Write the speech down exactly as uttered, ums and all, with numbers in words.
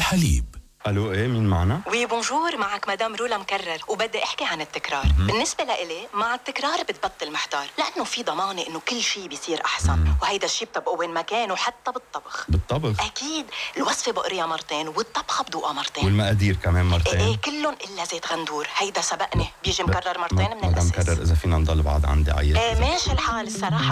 الحليب. الو، ايه مين معنا؟ وي بونجور، معك مدام رولا مكرر، وبدي احكي عن التكرار. م- بالنسبه لإلي مع التكرار بتبطل محتار، لانه في ضمانه انه كل شيء بيصير احسن. م- وهيدا الشيء بتبقوا وين ما كان، وحتى بالطبخ. بالطبخ اكيد، الوصفه بقريها مرتين والطبخه بدوقها مرتين، والمقادير كمان مرتين. ايه, إيه كلهم الا زيت غندور، هيدا سبقني بيجي مكرر مرتين من مدام الاساس. مكرر، اذا فينا نضل بعض عندي عيط. ايه ماشي الحال الصراحه.